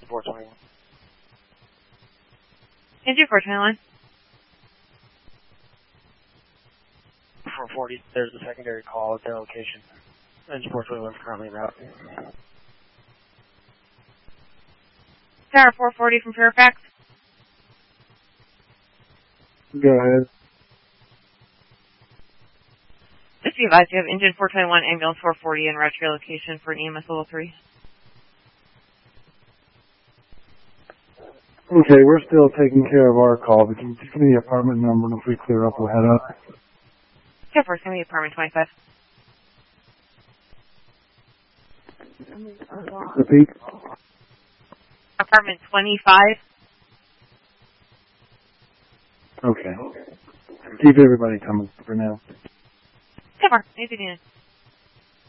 421. Engine 421. 440, there's a secondary call at their location. Engine 421 is currently en route. Tower 440 from Fairfax. Go ahead. Just be advised, you have Engine 421, Ambulance 440 en route to your location for an EMS level 3. Okay, we're still taking care of our call, but can you just give me the apartment number, and if we clear up, we'll head up. Yeah, first, give me apartment 25. Repeat. Apartment 25. Okay. Keep everybody coming for now. Come on, anything in.